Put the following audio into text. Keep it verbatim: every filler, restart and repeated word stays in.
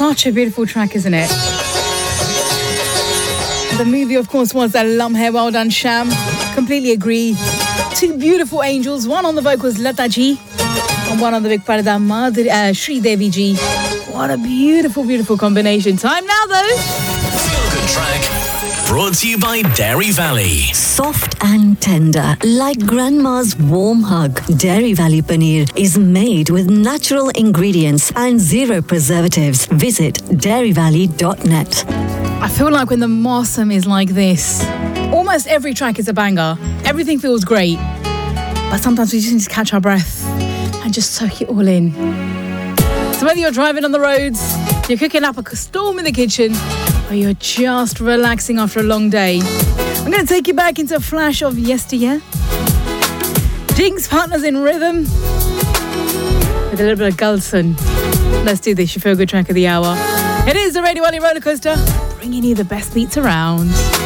Such a beautiful track, isn't it? The movie, of course, was a Lumhe. Well done, Sham. Completely agree. Two beautiful angels. One on the vocals, Lata ji, and one on the big parda, Madhuri, uh, Sri Devi ji. What a beautiful, beautiful combination. Time now, though. Feel Good Track, brought to you by Dairy Valley. Soft and tender, like grandma's warm hug. Dairy Valley Paneer is made with natural ingredients and zero preservatives. Visit dairy valley dot net. I feel like when the Mawsum is like this, almost every track is a banger. Everything feels great. But sometimes we just need to catch our breath and just soak it all in. So whether you're driving on the roads, you're cooking up a storm in the kitchen, or you're just relaxing after a long day, I'm going to take you back into a flash of yesteryear. Jinx Partners in Rhythm with a little bit of Gulson. Let's do this, your Feel Good Track of the hour. It is the Radio Valley Roller Coaster, bringing you the best beats around.